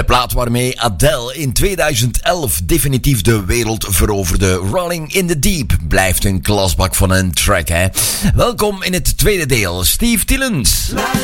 De plaat waarmee Adele in 2011 definitief de wereld veroverde. Rolling in the Deep blijft een klasbak van een track, hè. Welkom in het tweede deel. Steve Tillens.